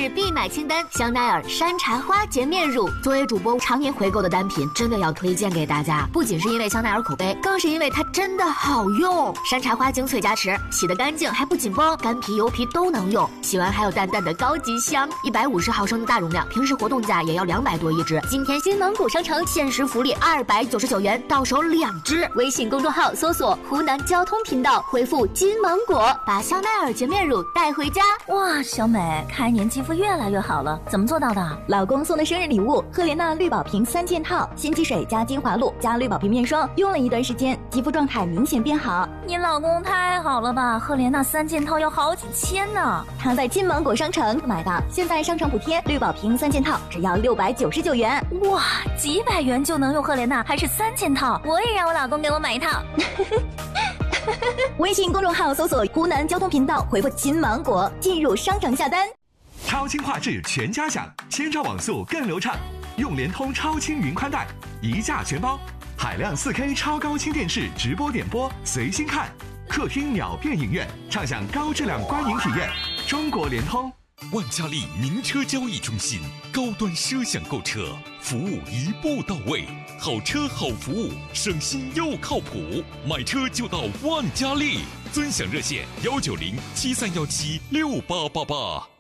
日必买清单，香奈儿山茶花洁面乳。作为主播常年回购的单品，真的要推荐给大家。不仅是因为香奈儿口碑，更是因为它真的好用。山茶花精粹加持，洗得干净还不紧绷，干皮油皮都能用。洗完还有淡淡的高级香。150毫升的大容量，平时活动价也要200多一支。今天新芒果商城限时福利299元，到手2支。微信公众号搜索湖南交通频道，回复金芒果，把香奈儿洁面乳带回家。 哇，小美，开年肌肤越来越好了，怎么做到的？ 老公送的生日礼物，赫莲娜绿宝瓶3件套，鲜肌水加精华露加绿宝瓶面霜，用了一段时间，肌肤状态明显变好。 你老公太好了吧，赫莲娜3件套要好几千呢。 他在金芒果商城买的，现在商城补贴，绿宝瓶3件套只要699元。 哇，几百元就能用赫莲娜，还是3件套，我也让我老公给我买一套。 微信公众号搜索湖南交通频道，回复金芒果进入商城下单。 超轻画质全家享，千兆网速更流畅，用联通超轻云宽带，一价全包，海量4K 超高清电视直播点播，随心看，客厅秒变影院，畅享高质量观影体验。中国联通。 万家丽名车交易中心，高端奢享购车，服务一步到位，好车好服务，省心又靠谱，买车就到万家丽，尊享热线19073176888。